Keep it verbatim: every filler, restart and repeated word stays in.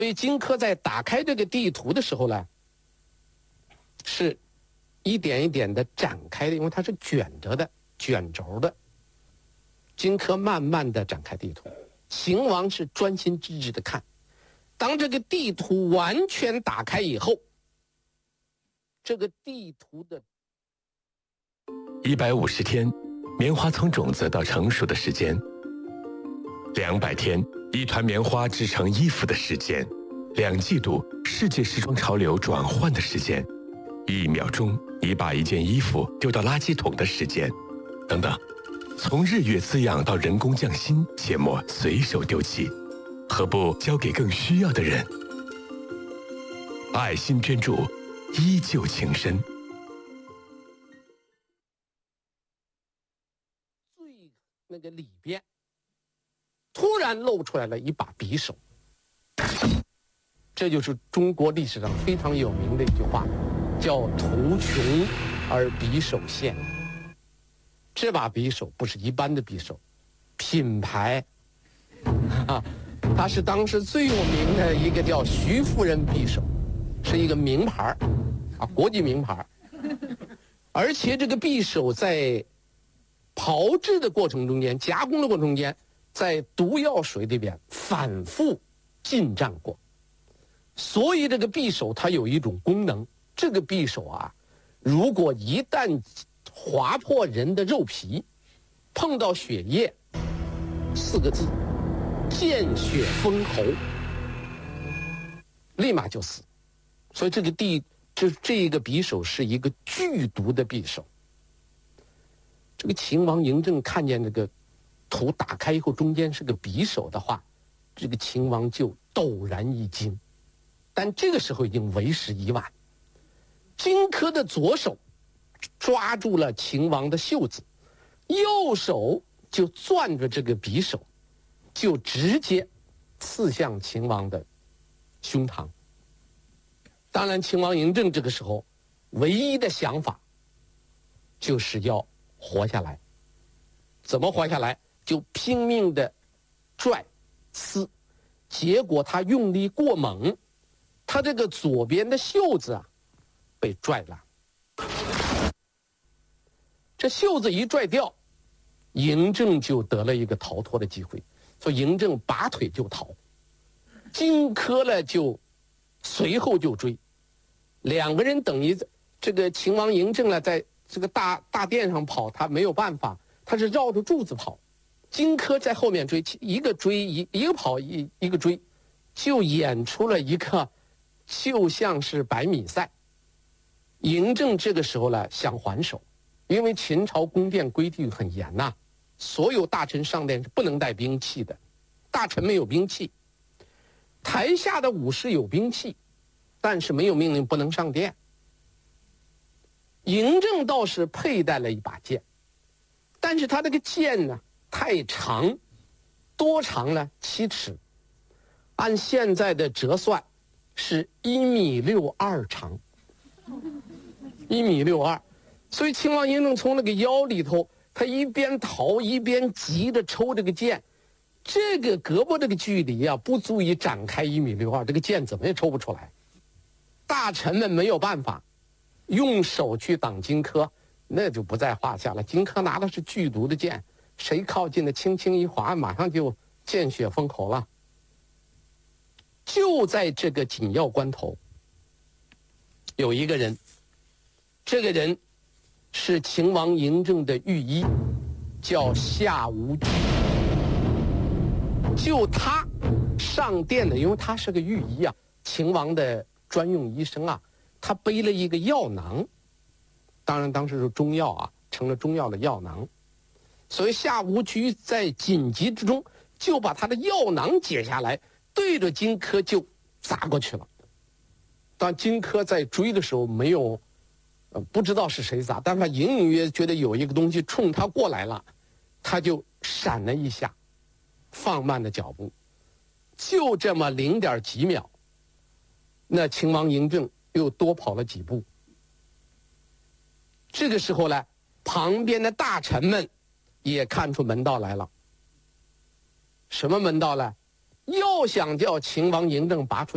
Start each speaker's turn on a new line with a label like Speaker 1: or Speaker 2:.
Speaker 1: 所以荆轲在打开这个地图的时候呢，是一点一点的展开的，因为它是卷着的、卷轴的。荆轲慢慢的展开地图，秦王是专心致志的看。当这个地图完全打开以后，这个地图的
Speaker 2: 一百五十天，棉花从种子到成熟的时间；两百天，一团棉花织成衣服的时间；两季度，世界时装潮流转换的时间；一秒钟，你把一件衣服丢到垃圾桶的时间，等等。从日月滋养到人工匠心，切莫随手丢弃，何不交给更需要的人？爱心捐助，依旧情深。
Speaker 1: 最那个里边，突然露出来了一把匕首，这就是中国历史上非常有名的一句话，叫“图穷而匕首现”。这把匕首不是一般的匕首，品牌啊，它是当时最有名的一个叫徐夫人匕首，是一个名牌啊，国际名牌。而且这个匕首在炮制的过程中间、加工的过程中间，在毒药水里边反复浸蘸过，所以这个匕首它有一种功能，这个匕首啊，如果一旦划破人的肉皮，碰到血液，四个字，见血封喉，立马就死。所以这个地这这个匕首是一个剧毒的匕首。这个秦王嬴政看见这个图打开以后，中间是个匕首的话，这个秦王就陡然一惊。但这个时候已经为时已晚，荆轲的左手抓住了秦王的袖子，右手就攥着这个匕首，就直接刺向秦王的胸膛。当然，秦王嬴政这个时候唯一的想法就是要活下来。怎么活下来？就拼命的拽、撕，结果他用力过猛，他这个左边的袖子啊被拽了。这袖子一拽掉，嬴政就得了一个逃脱的机会，所以嬴政拔腿就逃，荆轲呢就随后就追，两个人等于这个秦王嬴政呢在这个大大殿上跑，他没有办法，他是绕着柱子跑，荆轲在后面追，一个追一一个跑一一个追，就演出了一个就像是百米赛。嬴政这个时候呢想还手。因为秦朝宫殿规定很严呐、啊，所有大臣上殿是不能带兵器的，大臣没有兵器，台下的武士有兵器，但是没有命令不能上殿。嬴政倒是佩戴了一把剑，但是他这个剑呢太长，多长呢？七尺，按现在的折算是一米六二长，一米六二。所以秦王嬴政从那个腰里头，他一边逃一边急着抽这个剑，这个胳膊这个距离啊，不足以展开一米六二，这个剑怎么也抽不出来。大臣们没有办法，用手去挡荆轲，那就不在话下了。荆轲拿的是剧毒的剑，谁靠近的轻轻一划，马上就见血封喉了。就在这个紧要关头，有一个人，这个人是秦王嬴政的御医，叫夏无居。就他上殿的，因为他是个御医啊，秦王的专用医生啊，他背了一个药囊，当然当时是中药啊，成了中药的药囊。所以夏无居在紧急之中就把他的药囊解下来，对着荆轲就砸过去了。当荆轲在追的时候没有呃，不知道是谁砸，但他隐隐约觉得有一个东西冲他过来了，他就闪了一下，放慢了脚步，就这么零点几秒，那秦王嬴政又多跑了几步。这个时候呢，旁边的大臣们也看出门道来了。什么门道呢？要想叫秦王嬴政拔出